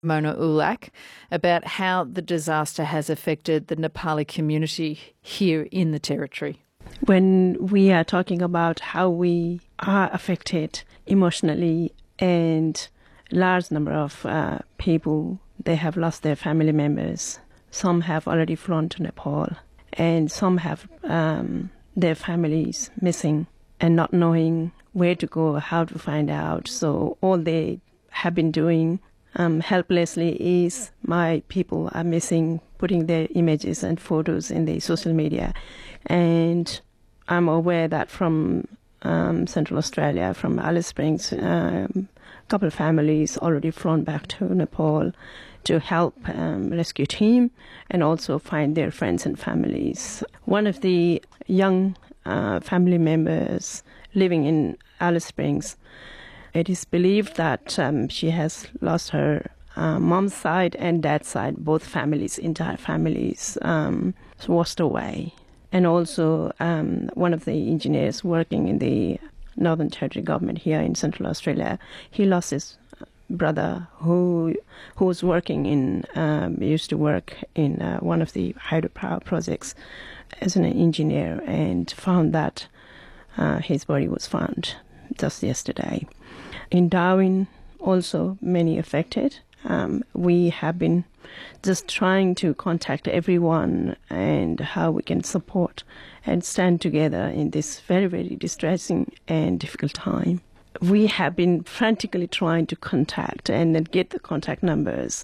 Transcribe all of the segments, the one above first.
Mona Ulak, about how the disaster has affected the Nepali community here in the Territory. When we are talking about how we are affected emotionally, and large number of people, they have lost their family members. Some have already flown to Nepal, and some have their families missing and not knowing where to go, how to find out. So all they have been doing helplessly is my people are missing, putting their images and photos in the social media. And I'm aware that from Central Australia, from Alice Springs, a couple of families already flown back to Nepal to help rescue team and also find their friends and families. One of the young family members living in Alice Springs, it is believed that she has lost her mom's side and dad's side, both families, entire families, washed away. And also one of the engineers working in the Northern Territory government here in Central Australia, he lost his brother who was working in, used to work in one of the hydropower projects as an engineer, and found that his body was found just yesterday. In Darwin, also many affected. We have been just trying to contact everyone and how we can support and stand together in this very, very distressing and difficult time. We have been frantically trying to contact and get the contact numbers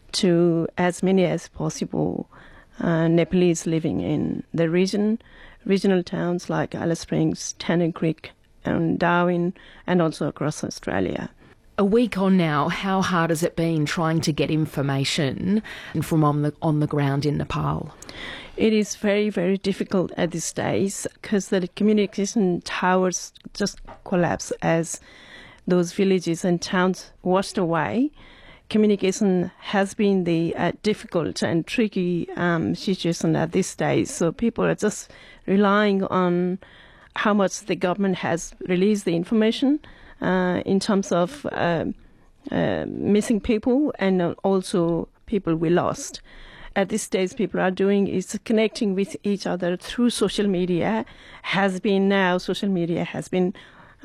to as many as possible Nepalese living in the regional towns like Alice Springs, Tennant Creek, and Darwin, and also across Australia. A week on now, how hard has it been trying to get information from on the ground in Nepal? It is very, very difficult at this stage because the communication towers just collapse as those villages and towns washed away. Communication has been the difficult and tricky situation at this stage. So people are just relying on how much the government has released the information in terms of missing people and also people we lost. At this stage, people are doing is connecting with each other through social media. Social media has been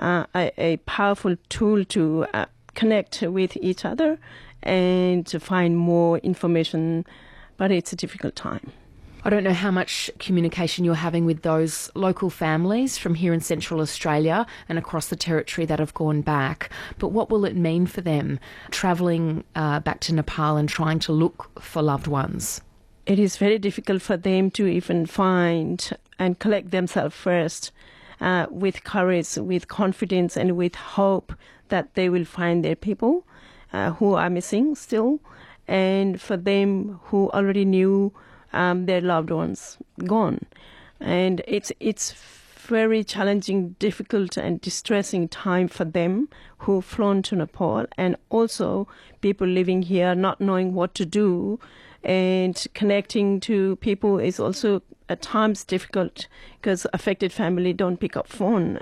a powerful tool to connect with each other and to find more information, but it's a difficult time. I don't know how much communication you're having with those local families from here in Central Australia and across the Territory that have gone back, but what will it mean for them travelling back to Nepal and trying to look for loved ones? It is very difficult for them to even find and collect themselves first with courage, with confidence and with hope that they will find their people who are missing still, and for them who already knew their loved ones gone. And it's very challenging, difficult and distressing time for them who've flown to Nepal, and also people living here not knowing what to do, and connecting to people is also at times difficult because affected family don't pick up phone,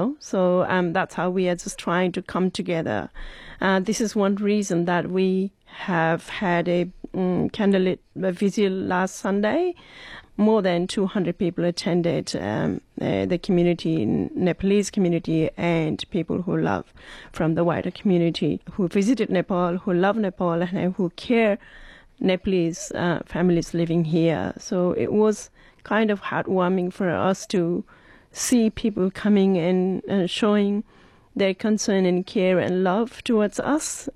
so that's how we are just trying to come together. This is one reason that we have had a candlelit vigil last Sunday. More than 200 people attended, the community, Nepalese community, and people who love from the wider community, who visited Nepal, who love Nepal, and who care Nepalese families living here. So it was kind of heartwarming for us to see people coming and showing their concern and care and love towards us.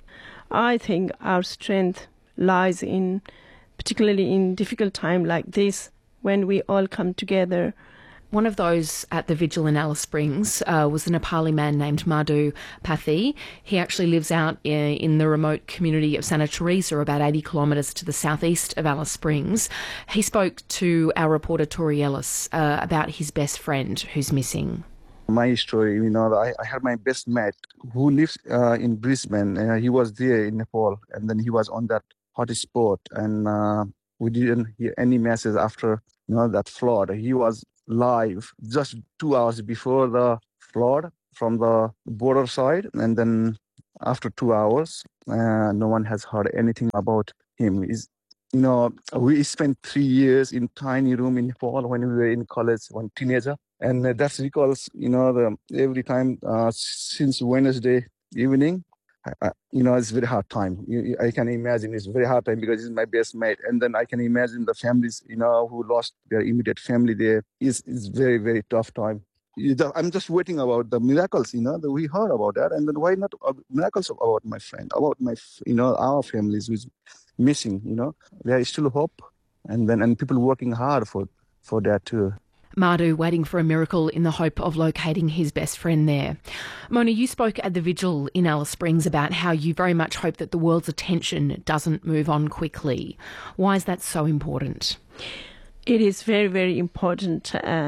I think our strength lies in, particularly in difficult time like this, when we all come together. One of those at the vigil in Alice Springs was a Nepali man named Madhu Pathi. He actually lives out in the remote community of Santa Teresa, about 80 kilometres to the southeast of Alice Springs. He spoke to our reporter Tori Ellis about his best friend who's missing. My story, I had my best mate who lives in Brisbane. He was there in Nepal, and then he was on that hot spot, and we didn't hear any message after that flood. He was live just 2 hours before the flood from the border side, and then after 2 hours. No one has heard anything about him. We spent 3 years in tiny room in Nepal when we were in college, one teenager. And that's recalls, every time since Wednesday evening, it's very hard time. I can imagine it's very hard time because he's my best mate. And then I can imagine the families, who lost their immediate family there. It's very, very tough time. I'm just waiting about the miracles, that we heard about that. And then why not miracles about my friend, about our families who's missing, there is still hope. And people working hard for that too. Madhu waiting for a miracle in the hope of locating his best friend there. Mona, you spoke at the vigil in Alice Springs about how you very much hope that the world's attention doesn't move on quickly. Why is that so important? It is very, very important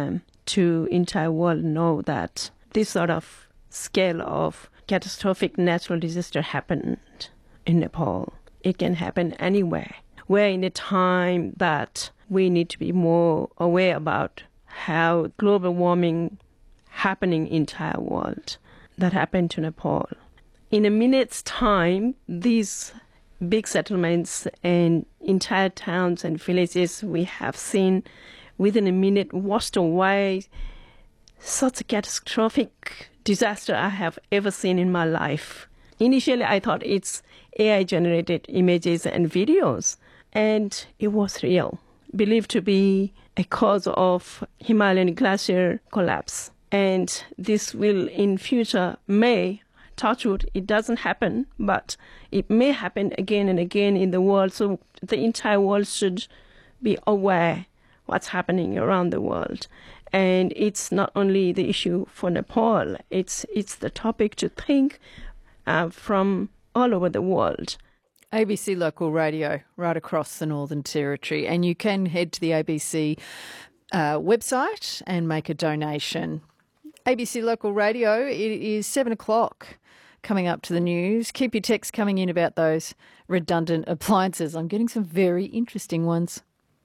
to entire world know that this sort of scale of catastrophic natural disaster happened in Nepal. It can happen anywhere. We're in a time that we need to be more aware about how global warming happening in the entire world that happened to Nepal. In a minute's time, these big settlements and entire towns and villages we have seen within a minute washed away. Such a catastrophic disaster I have ever seen in my life. Initially, I thought it's AI-generated images and videos, and it was real, believed to be a cause of Himalayan glacier collapse. And this will in future may, touch wood, it doesn't happen, but it may happen again and again in the world. So the entire world should be aware what's happening around the world. And it's not only the issue for Nepal, it's the topic to think from all over the world. ABC Local Radio right across the Northern Territory. And you can head to the ABC website and make a donation. ABC Local Radio, it is 7 o'clock coming up to the news. Keep your texts coming in about those redundant appliances. I'm getting some very interesting ones.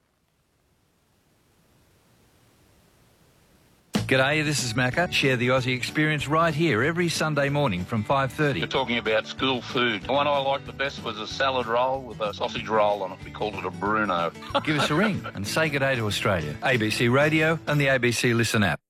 G'day, this is Macca. Share the Aussie experience right here every Sunday morning from 5:30. You're talking about school food. The one I liked the best was a salad roll with a sausage roll on it. We called it a Bruno. Give us a ring and say g'day to Australia. ABC Radio and the ABC Listen app.